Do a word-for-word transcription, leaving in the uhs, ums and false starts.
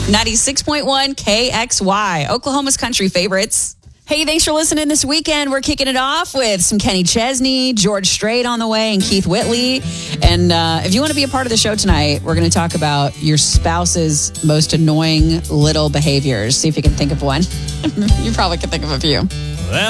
ninety-six point one K X Y, Oklahoma's country favorites. Hey, thanks for listening this weekend. We're kicking it off with some Kenny Chesney, George Strait on the way, and Keith Whitley. And uh, if you want to be a part of the show tonight, we're going to talk about your spouse's most annoying little behaviors. See if you can think of one. You probably can think of a few.